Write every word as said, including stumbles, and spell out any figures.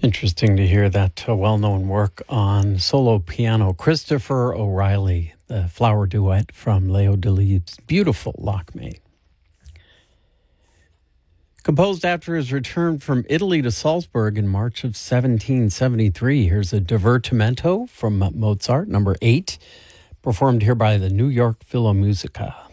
Interesting to hear that uh, well-known work on solo piano. Christopher O'Reilly, the flower duet from Leo Delibes' beautiful Lockmate. Composed after his return from Italy to Salzburg in March of seventeen seventy-three, here's a divertimento from Mozart, number eight, performed here by the New York Philharmonic.